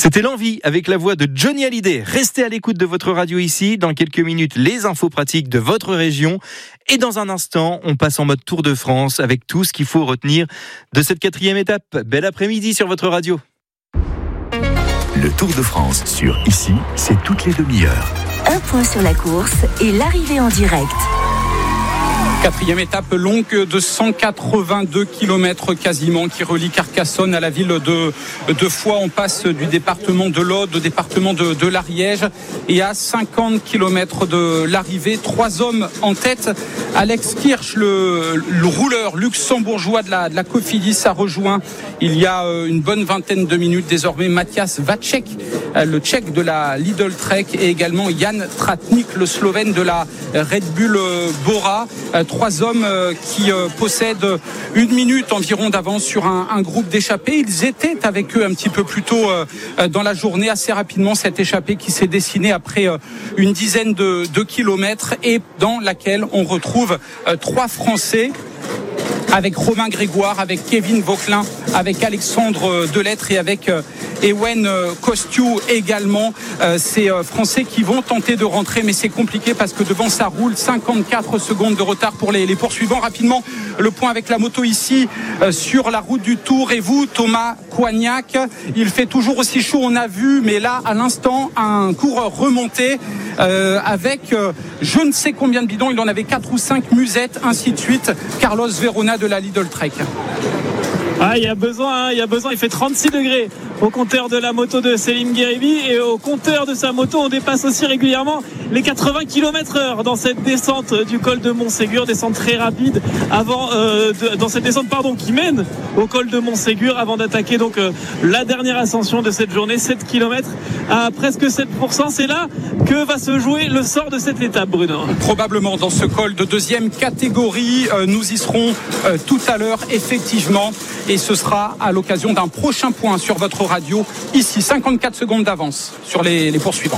C'était l'envie avec la voix de Johnny Hallyday. Restez à l'écoute de votre radio ici. Dans quelques minutes, les infos pratiques de votre région. Et dans un instant, on passe en mode Tour de France avec tout ce qu'il faut retenir de cette 4e étape. Bel après-midi sur votre radio. Le Tour de France sur Ici, c'est toutes les demi-heures. Un point sur la course et l'arrivée en direct. 4e étape longue de 182 km quasiment qui relie Carcassonne à la ville de Foix. On passe du département de l'Aude au département de l'Ariège et à 50 km de l'arrivée. 3 hommes en tête. Alex Kirch, le rouleur luxembourgeois de la Cofidis, a rejoint il y a une bonne vingtaine de minutes désormais Matthias Vacek, le Tchèque de la Lidl Trek, et également Jan Tratnik, le Slovène de la Red Bull Bora. 3 hommes qui possèdent 1 minute environ d'avance sur un groupe d'échappés. Ils étaient avec eux un petit peu plus tôt dans la journée. Assez rapidement, cette échappée qui s'est dessinée après une dizaine de kilomètres et dans laquelle on retrouve 3 Français, avec Romain Grégoire, avec Kevin Vauquelin, avec Alexandre Delettre et avec Ewen Kostiou également. Ces Français qui vont tenter de rentrer, mais c'est compliqué parce que devant ça roule. 54 secondes de retard pour les poursuivants. Rapidement, le point avec la moto ici sur la route du Tour. Et vous, Thomas Coignac, il fait toujours aussi chaud, on a vu, mais là, à l'instant, un coureur remonté avec je ne sais combien de bidons. Il en avait 4 ou 5 musettes, ainsi de suite. Carlos Verona de la Lidl Trek. Il y a besoin, il fait 36 degrés au compteur de la moto de Selim Gueribi, et au compteur de sa moto on dépasse aussi régulièrement les 80 km/h dans cette descente du col de Montségur, descente très rapide dans cette descente qui mène au col de Montségur avant d'attaquer donc la dernière ascension de cette journée, 7 km à presque 7%. C'est là que va se jouer le sort de cette étape, Bruno. Probablement dans ce col de 2e catégorie, nous y serons tout à l'heure effectivement, et ce sera à l'occasion d'un prochain point sur votre radio ici. 54 secondes d'avance sur les poursuivants.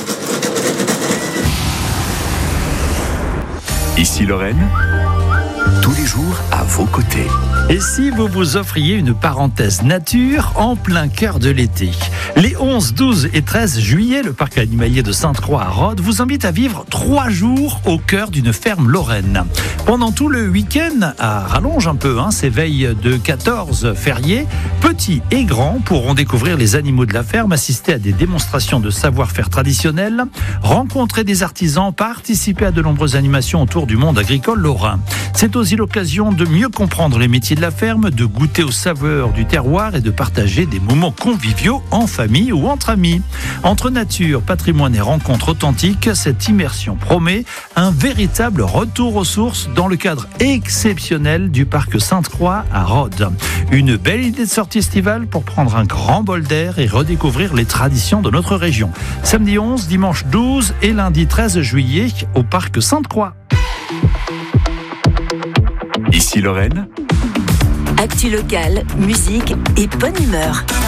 Ici Lorraine, tous les jours à vos côtés. Et si vous vous offriez une parenthèse nature en plein cœur de l'été? Les 11, 12 et 13 juillet, le parc animalier de Sainte-Croix à Rhodes vous invite à vivre 3 jours au cœur d'une ferme lorraine. Pendant tout le week-end, à rallonge un peu, ces veilles de 14 fériés, petits et grands pourront découvrir les animaux de la ferme, assister à des démonstrations de savoir-faire traditionnel, rencontrer des artisans, participer à de nombreuses animations autour du monde agricole lorrain. C'est aussi l'occasion de mieux comprendre les métiers de la ferme, de goûter aux saveurs du terroir et de partager des moments conviviaux en famille ou entre amis. Entre nature, patrimoine et rencontres authentiques, cette immersion promet un véritable retour aux sources dans le cadre exceptionnel du parc Sainte-Croix à Rhodes. Une belle idée de sortie estivale pour prendre un grand bol d'air et redécouvrir les traditions de notre région. Samedi 11, dimanche 12 et lundi 13 juillet au parc Sainte-Croix. Ici Lorraine, Actu locale, musique et bonne humeur.